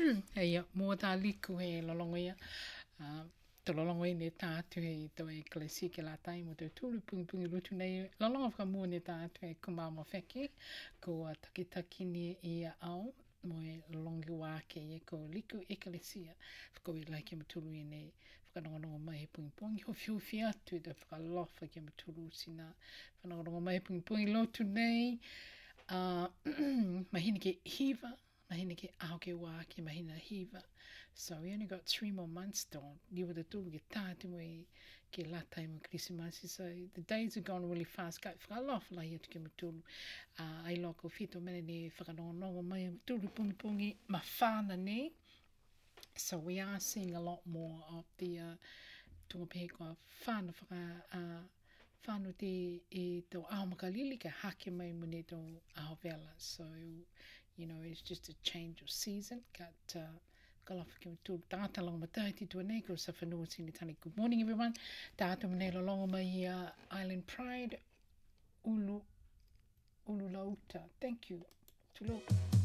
Ia, mua tā liku he lolongo ia. Te lolongo i ne tātu he tau e klesi ke la tai mo te tūru pungi rutu nei. Lolongo whakamua ne tātu he kumama wheke. Ko takitaki ni ia au. Mo e lolongi wāke e ko liku eklesia. Whako i lai ke maturu i nei. Whakanongonongo mai he pungi. Howhi atu te whakalofa ke maturu sina. Whanongonongo mai he pungi lotu nei. Mahina ke hiva. Mahina ke aho ke wā ke mahina hiva. So we only got 3 more months still. Niwa te tūru ke tātu mo ke latai mo Krisimasi. So the days have gone really fast. Ka whakalofa lai atu ke maturu. Ai loko whito mene ne whakanongonongo mai maturu pungi ma whāna ne. So we are seeing a lot more of the tungapehe kua whāna whānu te e tau aho makalili ka hake mai mo ne tau aho vela. So you know, it's just a change of season. Kalofa ke maturu tāta longa matai titua nei ko sa whanua sini tani. Good morning everyone. Tāta mene longa mai Island Pride Ulu Lauta. Thank you. Tulo.